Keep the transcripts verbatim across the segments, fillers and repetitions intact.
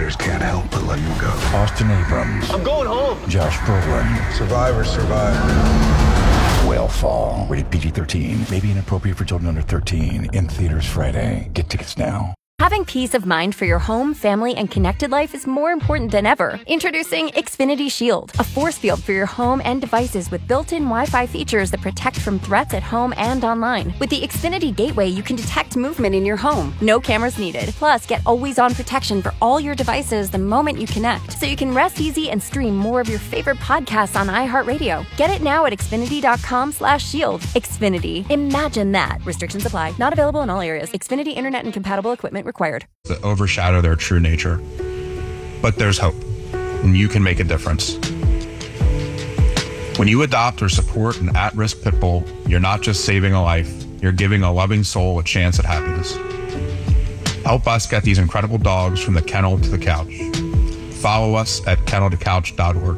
Raiders can't help but let you go. Austin Abrams. I'm going home. Josh Brolin. Survivor, survivor. Whale Fall. Rated P G thirteen. May be inappropriate for children under thirteen. In theaters Friday. Get tickets now. Having peace of mind for your home, family, and connected life is more important than ever. Introducing Xfinity Shield, a force field for your home and devices with built-in Wi-Fi features that protect from threats at home and online. With the Xfinity Gateway, you can detect movement in your home. No cameras needed. Plus, get always-on protection for all your devices the moment you connect, so you can rest easy and stream more of your favorite podcasts on iHeartRadio. Get it now at Xfinity.com slash shield. Xfinity. Imagine that. Restrictions apply. Not available in all areas. Xfinity Internet and compatible equipment required. That overshadow their true nature. But there's hope, and you can make a difference. When you adopt or support an at-risk pit bull, you're not just saving a life, you're giving a loving soul a chance at happiness. Help us get these incredible dogs from the kennel to the couch. Follow us at kennel to couch dot org.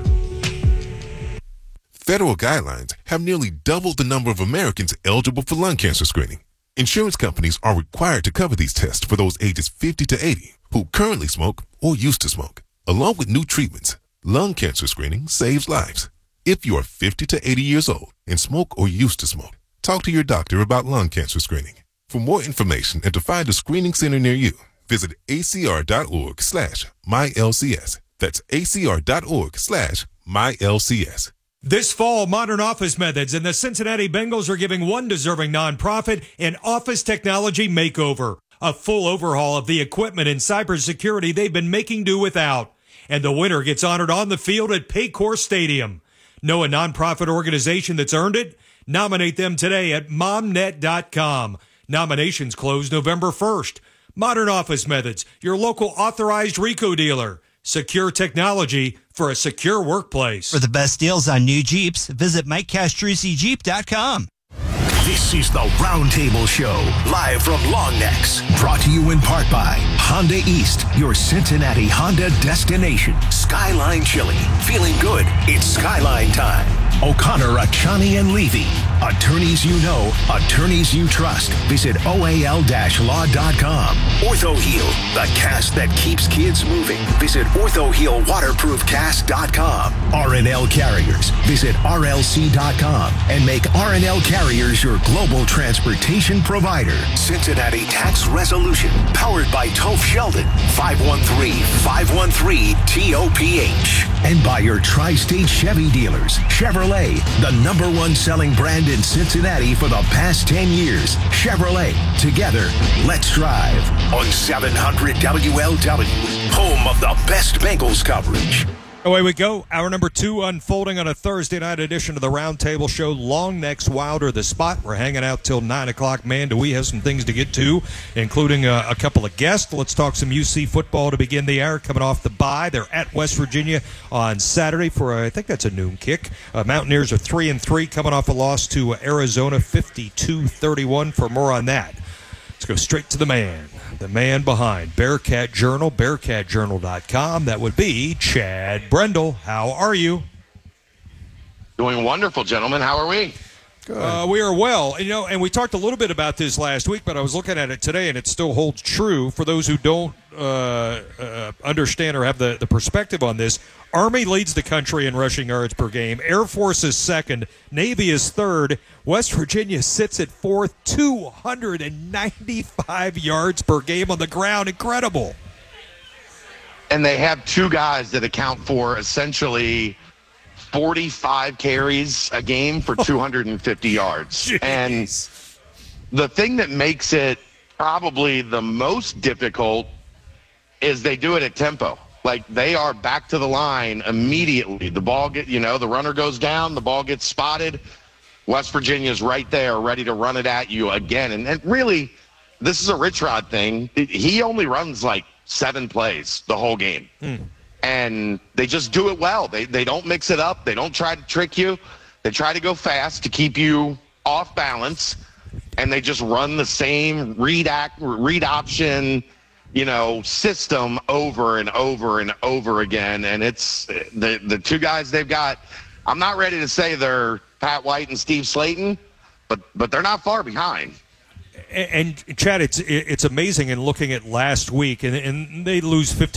Federal guidelines have nearly doubled the number of Americans eligible for lung cancer screening. Insurance companies are required to cover these tests for those ages fifty to eighty who currently smoke or used to smoke. Along with new treatments, lung cancer screening saves lives. If you are fifty to eighty years old and smoke or used to smoke, talk to your doctor about lung cancer screening. For more information and to find a screening center near you, visit acr.org slash MyLCS. That's acr.org slash MyLCS. This fall, Modern Office Methods and the Cincinnati Bengals are giving one deserving nonprofit an office technology makeover, a full overhaul of the equipment and cybersecurity they've been making do without. And the winner gets honored on the field at Paycor Stadium. Know a nonprofit organization that's earned it? Nominate them today at momnet dot com. Nominations close November first. Modern Office Methods, your local authorized RICO dealer. Secure technology for a secure workplace. For the best deals on new Jeeps, visit Mike Castrucci Jeep dot com. This is the Roundtable Show, live from Long Necks. Brought to you in part by Honda East, your Cincinnati Honda destination. Skyline Chili, feeling good, it's Skyline time. O'Connor, Achani, and Levy. Attorneys you know, attorneys you trust. Visit O A L law dot com. OrthoHeal, the cast that keeps kids moving. Visit ortho heal waterproof cast dot com. R and L Carriers. Visit R L C dot com and make R and L Carriers your global transportation provider. Cincinnati Tax Resolution, powered by Toph Sheldon. five one three, five one three, T O P H. And by your Tri-State Chevy dealers. Chevrolet, the number one selling brand in Cincinnati for the past ten years. Chevrolet, together, let's drive. On seven hundred W L W, home of the best Bengals coverage. Away we go. Hour number two unfolding on a Thursday night edition of the Roundtable Show. Long Necks Wilder, the spot. We're hanging out till nine o'clock. Man, do we have some things to get to, including a, a couple of guests. Let's talk some U C football to begin the hour. Coming off the bye, they're at West Virginia on Saturday for, a, I think that's a noon kick. Uh, Mountaineers are three and three, coming off a loss to Arizona, fifty-two thirty-one. For more on that, let's go straight to the man. The man behind Bearcat Journal, bearcat journal dot com. That would be Chad Brendel. How are you? Doing wonderful, gentlemen. How are we? Uh, we are well. You know, and we talked a little bit about this last week, but I was looking at it today, and it still holds true for those who don't uh, uh, understand or have the, the perspective on this. Army leads the country in rushing yards per game. Air Force is second. Navy is third. West Virginia sits at fourth. two hundred ninety-five yards per game on the ground. Incredible. And they have two guys that account for essentially forty-five carries a game for two hundred fifty yards. Jeez. And the thing that makes it probably the most difficult is they do it at tempo. Like, they are back to the line immediately. The ball get, you know, the runner goes down, the ball gets spotted. West Virginia's right there, ready to run it at you again. And, and really, this is a Rich Rod thing. He only runs like seven plays the whole game. Hmm. And they just do it well. They they don't mix it up. They don't try to trick you. They try to go fast to keep you off balance. And they just run the same read act, read option, you know, system over and over and over again. And it's the the two guys they've got. I'm not ready to say they're Pat White and Steve Slayton, but but they're not far behind. And, and Chad, it's it's amazing in looking at last week, and, and they lose fifteen.